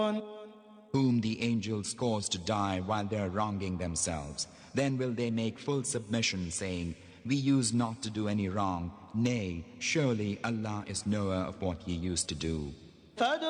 whom the angels cause to die while they are wronging themselves. Then will they make full submission, saying, We used not to do any wrong. Nay, surely Allah is knower of what ye used to do.